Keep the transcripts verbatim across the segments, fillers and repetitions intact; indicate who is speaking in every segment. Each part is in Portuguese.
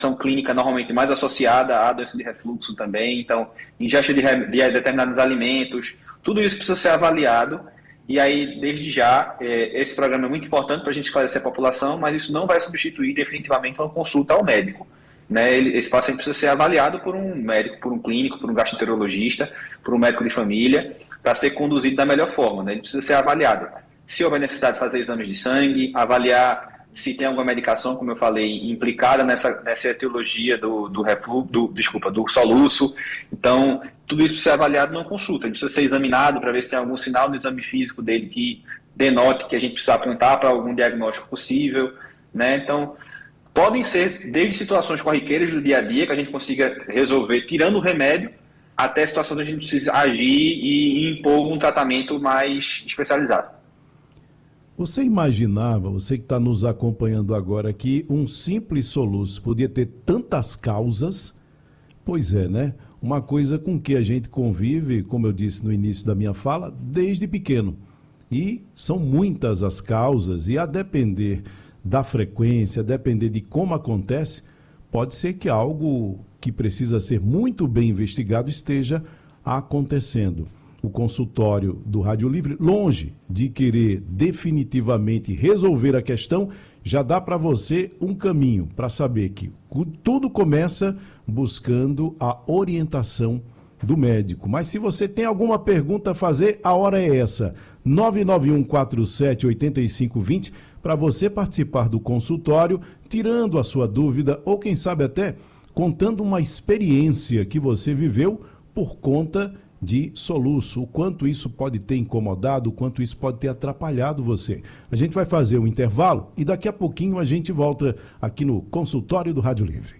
Speaker 1: clínica normalmente mais associada à doença de refluxo também, então, ingesta de, de determinados alimentos, tudo isso precisa ser avaliado, e aí, desde já, é, esse programa é muito importante para a gente esclarecer a população, mas isso não vai substituir definitivamente uma consulta ao médico, né? Ele, esse paciente precisa ser avaliado por um médico, por um clínico, por um gastroenterologista, por um médico de família, para ser conduzido da melhor forma, né? Ele precisa ser avaliado. Se houver necessidade de fazer exames de sangue, avaliar se tem alguma medicação, como eu falei, implicada nessa, nessa etiologia do, do refluxo, do, desculpa, do soluço. Então, tudo isso precisa ser avaliado numa consulta. A gente precisa ser examinado para ver se tem algum sinal no exame físico dele que denote que a gente precisa apontar para algum diagnóstico possível, né? Então, podem ser desde situações corriqueiras do dia a dia que a gente consiga resolver tirando o remédio, até situações onde a gente precisa agir e impor um tratamento mais especializado.
Speaker 2: Você imaginava, você que está nos acompanhando agora, que um simples soluço podia ter tantas causas? Pois é, né? Uma coisa com que a gente convive, como eu disse no início da minha fala, desde pequeno. E são muitas as causas, e a depender da frequência, a depender de como acontece, pode ser que algo que precisa ser muito bem investigado esteja acontecendo. O consultório do Rádio Livre, longe de querer definitivamente resolver a questão, já dá para você um caminho para saber que tudo começa buscando a orientação do médico. Mas se você tem alguma pergunta a fazer, a hora é essa. nove nove um quatro sete oito cinco dois zero para você participar do consultório, tirando a sua dúvida ou quem sabe até contando uma experiência que você viveu por conta de soluço, o quanto isso pode ter incomodado, o quanto isso pode ter atrapalhado você. A gente vai fazer um intervalo e daqui a pouquinho a gente volta aqui no consultório do Rádio Livre.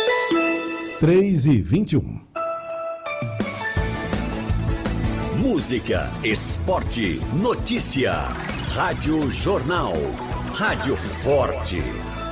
Speaker 2: três e vinte e um.
Speaker 3: Música, esporte, notícia. Rádio Jornal. Rádio Forte.